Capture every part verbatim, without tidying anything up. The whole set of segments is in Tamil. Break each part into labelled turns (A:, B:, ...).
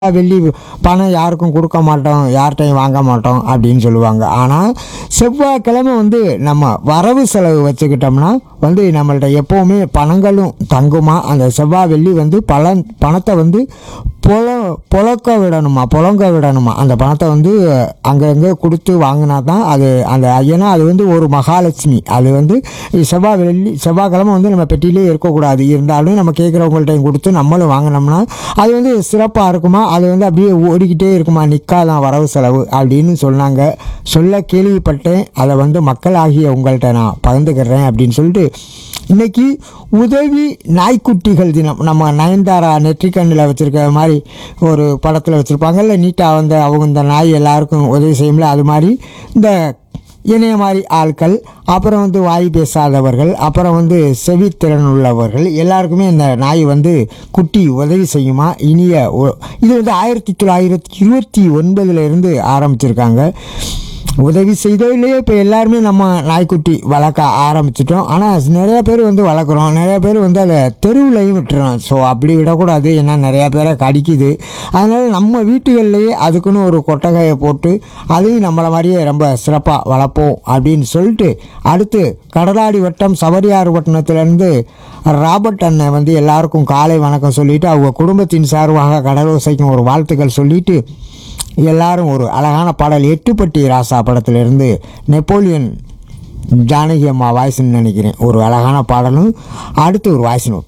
A: வெள்ளி பணம் யாருக்கும் கொடுக்க மாட்டோம், யார்கிட்டையும் வாங்க மாட்டோம் அப்படின்னு சொல்லுவாங்க. ஆனால் செவ்வாய்க்கிழமை வந்து நம்ம வரவு செலவு வச்சுக்கிட்டோம்னா வந்து நம்மள்ட்ட எப்போவுமே பணங்களும் தங்குமா. அந்த செவ்வாய் வெள்ளி வந்து பல பணத்தை வந்து பொல புழக்க விடணுமா புழங்க விடணுமா அந்த பணத்தை வந்து அங்கங்கே கொடுத்து வாங்கினா தான் அது அந்த ஏன்னா அது வந்து ஒரு மகாலட்சுமி. அது வந்து செவ்வாய் வெள்ளி செவ்வாய்க்கிழமை வந்து நம்ம பெட்டியிலே இருக்கக்கூடாது. இருந்தாலும் நம்ம கேட்குறவங்கள்ட்டையும் கொடுத்து நம்மளும் வாங்கினோம்னா அது வந்து சிறப்பாக இருக்குமா. அது வந்து அப்படியே ஓடிக்கிட்டே இருக்குமா, நிற்காதான் வரவு செலவு அப்படின்னு சொன்னாங்க. சொல்ல கேள்விப்பட்டேன். அதை வந்து மக்கள் ஆகிய உங்கள்கிட்ட நான் பகிர்ந்துக்கிறேன் அப்படின்னு சொல்லிட்டு இன்றைக்கி உதவி நாய்க்குட்டிகள் தினம். நம்ம நயன்தாரா நெற்றிக்கண்ணில் வச்சுருக்க மாதிரி ஒரு படத்தில் வச்சுருப்பாங்கல்ல, நீட்டாக வந்து அவங்க இந்த நாய் எல்லாருக்கும் உதவி செய்யும்ல, அது மாதிரி இந்த இணைய மாதிரி ஆட்கள், அப்புறம் வந்து வாய் பேசாதவர்கள், அப்புறம் வந்து செவித்திறன் உள்ளவர்கள் எல்லாருக்குமே இந்த நாய் வந்து குட்டி உதவி செய்யுமா. இனிய இது வந்து ஆயிரத்தி தொள்ளாயிரத்தி இருபத்தி ஒன்பதுலேருந்து ஆரம்பிச்சிருக்காங்க. உதவி செய்தோ இல்லையோ இப்போ எல்லாருமே நம்ம நாய்க்குட்டி வளர்க்க ஆரம்பிச்சிட்டோம். ஆனால் நிறையா பேர் வந்து வளர்க்குறோம், நிறையா பேர் வந்து அதை தெருவுலையும் விட்டுறோம். ஸோ அப்படி விடக்கூடாது, ஏன்னா நிறையா பேரை கடிக்குது. அதனால் நம்ம வீட்டுகள்லேயே அதுக்குன்னு ஒரு கொட்டகையை போட்டு அதையும் நம்மளை மாதிரியே ரொம்ப சிறப்பாக வளர்ப்போம் அப்படின்னு சொல்லிட்டு அடுத்து கடலாடி வட்டம் சபரியார் பட்டணத்துலேருந்து ராபர்ட் அண்ணன் வந்து எல்லாருக்கும் காலை வணக்கம் சொல்லிவிட்டு அவங்க குடும்பத்தின் சார்பாக கடலோசைக்கும் ஒரு வாழ்த்துக்கள் சொல்லிவிட்டு எல்லாரும் ஒரு அழகான பாடல் எட்டுப்பட்டி ராசா படத்திலிருந்து நெப்போலியன் ஜானகி அம்மா வாய்ஸ்ன்னு நினைக்கிறேன், ஒரு அழகான பாடலும் அடுத்து ஒரு வாய்ஸ் நோட்.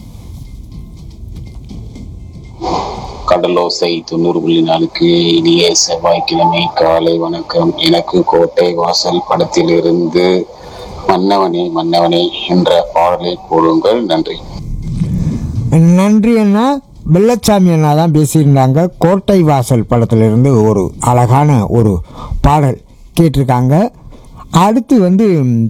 B: கடலோசை தொண்ணூறு புள்ளி நாலுக்கு இனிய செவ்வாய்க்கிழமை காலை வணக்கம். எனக்கு கோட்டை வாசல் படத்திலிருந்து மன்னவனே மன்னவனே என்ற பாடலை போடுங்கள். நன்றி.
A: நன்றி அண்ணா. வெள்ளச்சாமி அண்ணா தான் பேசியிருந்தாங்க. கோட்டை வாசல் படத்திலிருந்து ஒரு அழகான ஒரு பாடல் கேட்டிருக்காங்க. அடுத்து வந்து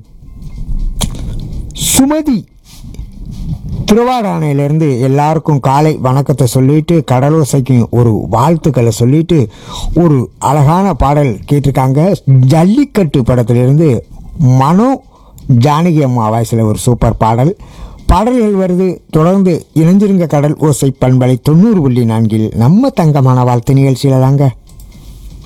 A: சுமதி திருவாடானையிலேருந்து எல்லாருக்கும் காலை வணக்கத்தை சொல்லிட்டு கடலோசைக்கும் ஒரு வாழ்த்துக்களை சொல்லிட்டு ஒரு அழகான பாடல் கேட்டிருக்காங்க. ஜல்லிக்கட்டு படத்திலிருந்து மனோ ஜானகி அம்மா வாய்ஸில் ஒரு சூப்பர் பாடல் பாடல்கள் வருது. தொடர்ந்து இணைஞ்சிருங்க கடல் ஓசை பண்பலை தொண்ணூறு புள்ளி நான்கில் நம்ம தங்கமான வாழ்த்து நிகழ்ச்சியில் தாங்க.